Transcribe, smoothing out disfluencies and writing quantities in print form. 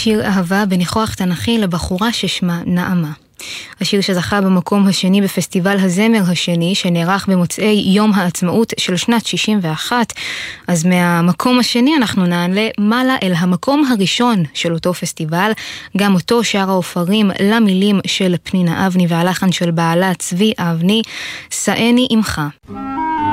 שיר אהבה בניחוח תנכי לבחורה ששמה נעמה. השיר שזכה במקום השני בפסטיבל הזמר השני שנערך במוצאי יום העצמאות של שנת 61. אז מהמקום השני אנחנו נעלה מעלה אל המקום הראשון של אותו פסטיבל, גם אותו שר העופרים למילים של פנינה אבני והלחן של בעלה צבי אבני, סעני עמך.